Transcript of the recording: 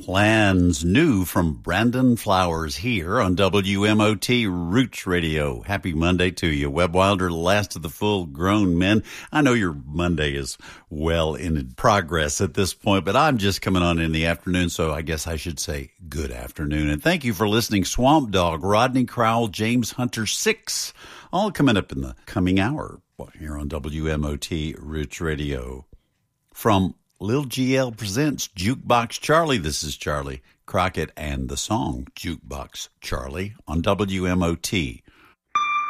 Plans New from Brandon Flowers here on WMOT Roots Radio. Happy Monday to you. Webb Wilder, last of the full-grown men. I know your Monday is well in progress at this point, but I'm just coming on in the afternoon, so I guess I should say good afternoon. And thank you for listening. Swamp Dogg, Rodney Crowell, James Hunter 6, all coming up in the coming hour here on WMOT Roots Radio. From Lil GL presents Jukebox Charlie. This is Charlie Crockett and the song Jukebox Charlie on WMOT